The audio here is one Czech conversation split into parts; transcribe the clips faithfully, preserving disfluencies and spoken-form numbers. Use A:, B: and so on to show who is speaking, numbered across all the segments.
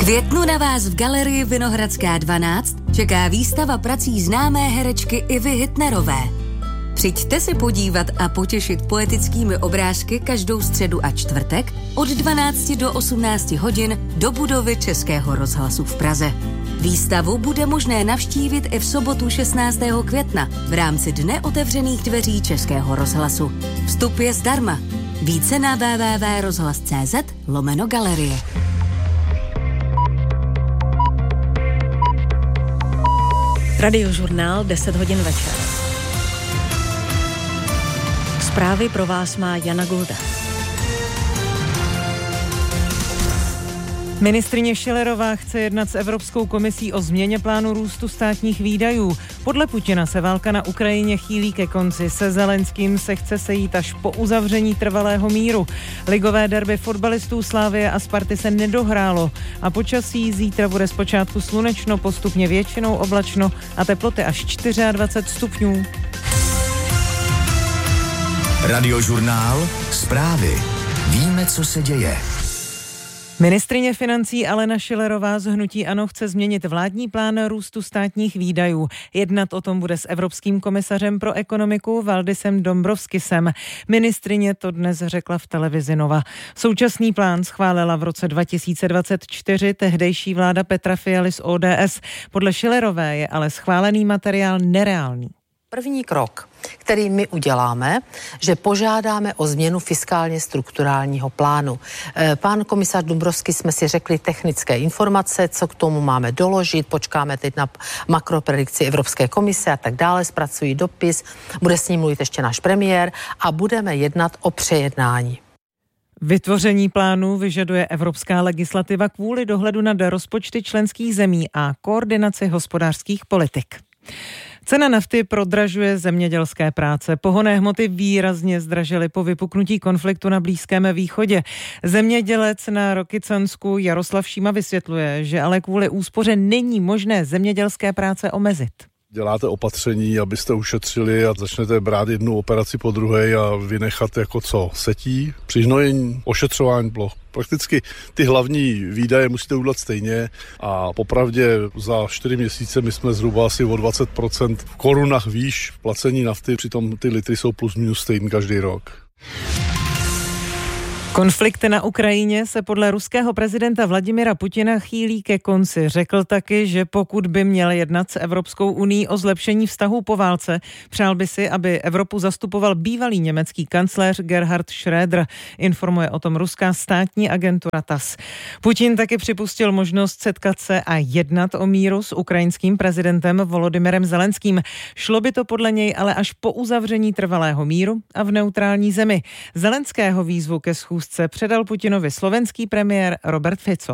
A: květnu na vás v galerii Vinohradská dvanáct čeká výstava prací známé herečky Ivy Hitnerové. Přijďte se podívat a potěšit poetickými obrázky každou středu a čtvrtek od dvanácti do osmnácti hodin do budovy Českého rozhlasu v Praze. Výstavu bude možné navštívit i v sobotu šestnáctého května v rámci Dne otevřených dveří Českého rozhlasu. Vstup je zdarma. Více na w w w tečka rozhlas tečka c z lomeno galerie.
B: Radiožurnál deset hodin večer. Zprávy pro vás má Jana Gulda.
C: Ministryně Schillerová chce jednat s Evropskou komisí o změně plánu růstu státních výdajů. Podle Putina se válka na Ukrajině chýlí ke konci. Se Zelenským se chce sejít až po uzavření trvalého míru. Ligové derby fotbalistů Slavie a Sparty se nedohrálo. A počasí zítra bude zpočátku slunečno, postupně většinou oblačno a teploty až dvacet čtyři stupňů.
D: Radiožurnál, zprávy. Víme, co se děje.
C: Ministryně financí Alena Schillerová z hnutí ANO chce změnit vládní plán růstu státních výdajů. Jednat o tom bude s evropským komisařem pro ekonomiku Valdisem Dombrovskisem. Ministryně to dnes řekla v televizi Nova. Současný plán schválila v roce dva tisíce dvacet čtyři tehdejší vláda Petra Fialy z O D S. Podle Schillerové je ale schválený materiál nereálný.
E: První krok, který my uděláme, že požádáme o změnu fiskálně strukturálního plánu. Pán komisař Dombrovský jsme si řekli technické informace, co k tomu máme doložit, počkáme teď na makropredikci Evropské komise a tak dále, zpracují dopis, bude s ním mluvit ještě náš premiér a budeme jednat o přejednání.
C: Vytvoření plánu vyžaduje evropská legislativa kvůli dohledu nad rozpočty členských zemí a koordinaci hospodářských politik. Cena nafty prodražuje zemědělské práce. Pohonné hmoty výrazně zdražily po vypuknutí konfliktu na Blízkém východě. Zemědělec na Rokycansku Jaroslav Šíma vysvětluje, že ale kvůli úspoře není možné zemědělské práce omezit.
F: Děláte opatření, abyste ušetřili a začnete brát jednu operaci po druhé a vynechat jako co? Setí, přihnojení, ošetřování ploch. Prakticky ty hlavní výdaje musíte udělat stejně a popravdě za čtyři měsíce my jsme zhruba asi o dvacet procent v korunách výš placení nafty, přitom ty litry jsou plus minus stejný každý rok.
C: Konflikt na Ukrajině se podle ruského prezidenta Vladimira Putina chýlí ke konci. Řekl taky, že pokud by měl jednat s Evropskou unií o zlepšení vztahů po válce, přál by si, aby Evropu zastupoval bývalý německý kancléř Gerhard Schröder, informuje o tom ruská státní agentura T A S S. Putin taky připustil možnost setkat se a jednat o míru s ukrajinským prezidentem Volodymyrem Zelenským. Šlo by to podle něj ale až po uzavření trvalého míru a v neutrální zemi. Zelenského výzvu ke schůzce předal Putinovi slovenský premiér Robert Fico.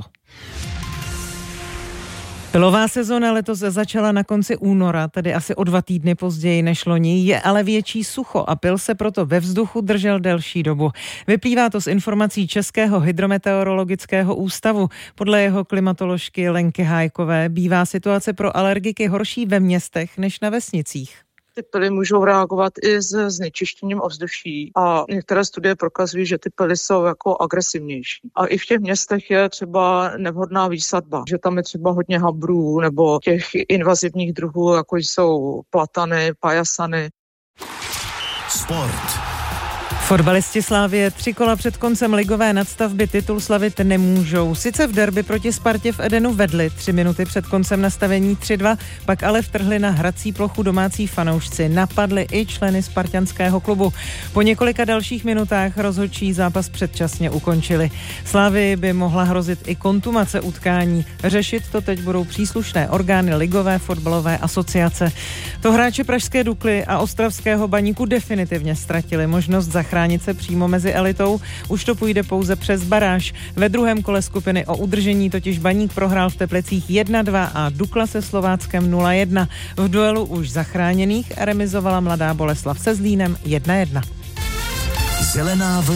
C: Pilová sezona letos začala na konci února, tedy asi o dva týdny později než loni, je ale větší sucho a pil se proto ve vzduchu držel delší dobu. Vyplývá to z informací Českého hydrometeorologického ústavu. Podle jeho klimatoložky Lenky Hájkové bývá situace pro alergiky horší ve městech než na vesnicích.
G: Ty pily můžou reagovat i s znečištěním ovzduší a některé studie prokazují, že ty pily jsou jako agresivnější. A i v těch městech je třeba nevhodná výsadba, že tam je třeba hodně habrů nebo těch invazivních druhů, jako jsou platany, pajasany.
D: Sport.
C: Fotbalisti Slavie tři kola před koncem ligové nadstavby titul slavit nemůžou. Sice v derby proti Spartě v Edenu vedli tři minuty před koncem nastavení tři dva, pak ale vtrhli na hrací plochu domácí fanoušci. Napadli i členy spartanského klubu. Po několika dalších minutách rozhodčí zápas předčasně ukončili. Slavii by mohla hrozit i kontumace utkání. Řešit to teď budou příslušné orgány Ligové fotbalové asociace. To hráči pražské Dukly a ostravského Baníku definitivně ztratili možnost zachránit chránit se přímo mezi elitou, už to půjde pouze přes baráž. Ve druhém kole skupiny o udržení totiž Baník prohrál v Teplicích jedna dva a Dukla se Slováckem nula jedna. V duelu už zachráněných remizovala Mladá Boleslav se Zlínem jedna jedna.
D: Zelená vlna.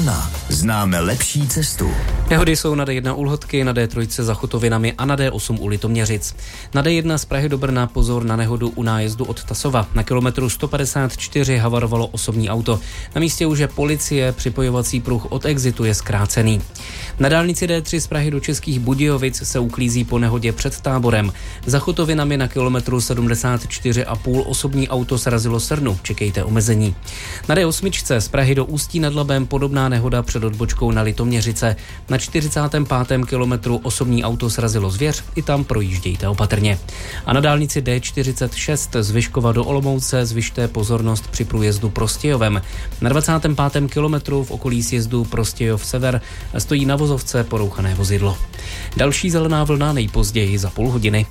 D: Známe lepší cestu.
H: Nehody jsou na D jedna u Lhotky, na D tři za Chotovinami a na D osm u Litoměřic. Na D jedna z Prahy do Brna pozor na nehodu u nájezdu od Tasova. Na kilometru sto padesát čtyři havarovalo osobní auto. Na místě už je policie, připojovací pruh od exitu je zkrácený. Na dálnici D tři z Prahy do Českých Budějovic se uklízí po nehodě před Táborem. Za Chotovinami na kilometru sedmdesát čtyři a půl osobní auto srazilo srnu, čekejte omezení. Na D osm z Prahy do Ústí nad Labem podobná nehoda před odbočkou na Litoměřice. Na čtyřicátém pátém kilometru osobní auto srazilo zvěř, i tam projíždějte opatrně. A na dálnici D čtyřicet šest z Vyškova do Olomouce zvyšte pozornost při průjezdu Prostějovem. Na dvacátém pátém kilometru v okolí sjezdu Prostějov sever stojí na vozovce porouchané vozidlo. Další zelená vlna nejpozději za půl hodiny.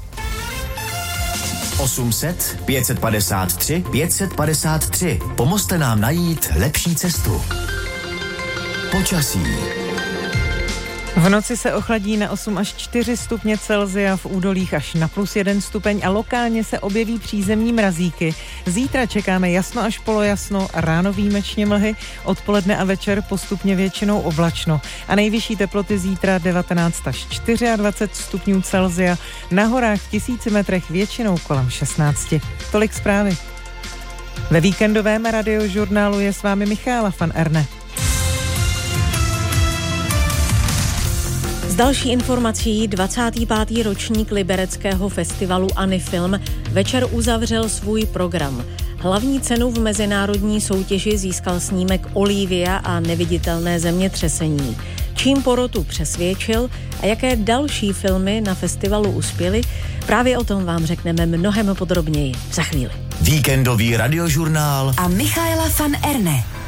D: osm set, pět set padesát tři, pět set padesát tři. Pomozte nám najít lepší cestu. Počasí.
C: V noci se ochladí na osm až čtyři stupně Celsia, v údolích až na plus jeden stupeň a lokálně se objeví přízemní mrazíky. Zítra čekáme jasno až polojasno, ráno výjimečně mlhy, odpoledne a večer postupně většinou oblačno. A nejvyšší teploty zítra devatenáct až dvacet čtyři stupňů Celsia, na horách v tisíci metrech většinou kolem šestnáct. Tolik zprávy. Ve víkendovém radiožurnálu je s vámi Michaela van Erne.
B: Z další informací dvacátý pátý ročník libereckého festivalu Anifilm večer uzavřel svůj program. Hlavní cenu v mezinárodní soutěži získal snímek Olivia a neviditelné zemětřesení. Čím porotu přesvědčil a jaké další filmy na festivalu uspěly, právě o tom vám řekneme mnohem podrobněji za chvíli.
D: Víkendový radiožurnál
A: a Michaela van Erne.